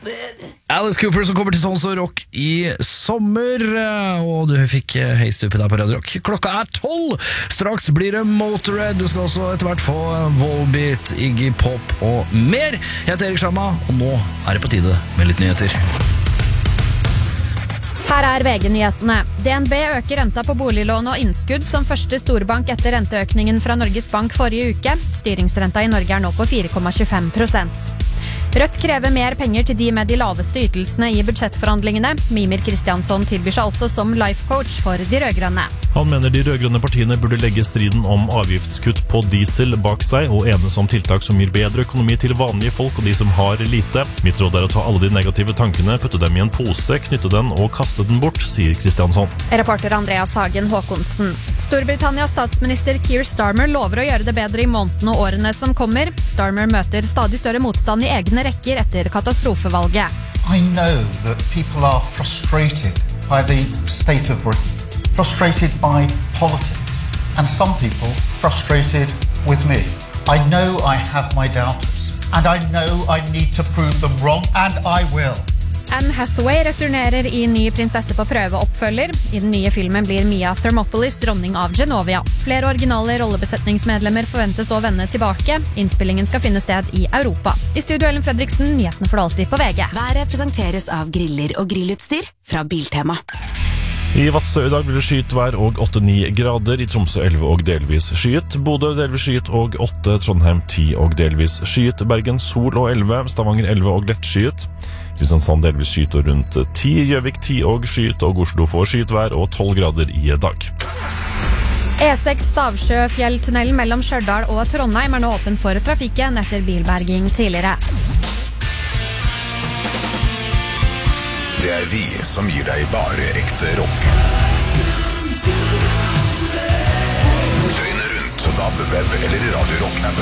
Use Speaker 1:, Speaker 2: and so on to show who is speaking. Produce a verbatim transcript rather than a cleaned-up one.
Speaker 1: Alice Cooper som kommer til Tons og Rock i sommer, og du fikk Hey Stupid der på Radio Rock. Klokka er tolv, straks blir det Motorhead, du skal også etter hvert få Volbeat, Iggy Pop og mer. Jeg heter Erik Shamma, og nå er det på tide med litt nyheter.
Speaker 2: Her er V G-nyhetene. D N B øker renta på boliglån og innskudd som første storbank etter renteøkningen fra Norges Bank forrige uke. Styringsrenta i Norge er nå på fire komma tjuefem prosent. Rødt krever mer penger til de med de laveste ytelsene i budsjettforhandlingene. Mimir Kristiansson tilbyr seg altså som life coach for de rødgrønne.
Speaker 3: Han mener de rødgrønne partiene burde legge striden om avgiftskutt på diesel bak seg og enes om tiltak som gir bedre økonomi til vanlige folk og de som har lite. Mitt råd er å ta alle de negative tankene, putte dem i en pose, knytte den og kaste den bort, sier Kristiansson.
Speaker 2: Reporter Andreas Hagen Håkonsen. Storbritannias statsminister Keir Starmer lover å gjøre det bedre i månedene og årene som kommer. Starmer møter stadig større motstand i egne rekker etter katastrofevalget.
Speaker 4: I know that people are frustrated by the state of Britain, frustrated by politics, and some people frustrated with me. I know I have my doubters, and I know I need to prove them wrong, and I will.
Speaker 2: Anne Hathaway returnerer i ny prinsesse på prøveoppfølger. I den nye filmen blir Mia Thermopolis dronning av Genovia. Flere originale rollebesetningsmedlemmer forventes å vende tilbake. Innspillingen skal finne sted i Europa. I studio Ellen Fredriksen, nyhetene får du alltid på V G.
Speaker 5: Været presenteres av griller og grillutstyr fra Biltema.
Speaker 3: I Vadsø i dag blir det skyet vær og åtte til ni grader, i Tromsø elleve og delvis skyet, Bodø delvis skyet og åtte, Trondheim ti og delvis skyet, Bergen sol og elleve, Stavanger elleve og lett skyet, Kristiansand delvis skyet og rundt ti, Gjøvik ti og skyet, og Oslo får skyet vær og tolv grader i dag.
Speaker 2: E seks Stavsjøfjelltunnelen mellom Stjørdal og Trondheim er nå åpen for trafikken etter bilberging tidligere.
Speaker 6: Det er vi som gir deg bare ekte rock. Døgnet rundt, D A B, web eller Radio Rock-appen.